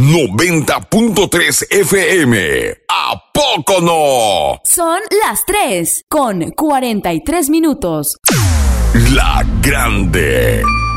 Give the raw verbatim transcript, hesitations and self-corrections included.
noventa punto tres F M. ¿A poco no? Son las tres con cuarenta y tres minutos. La Grande.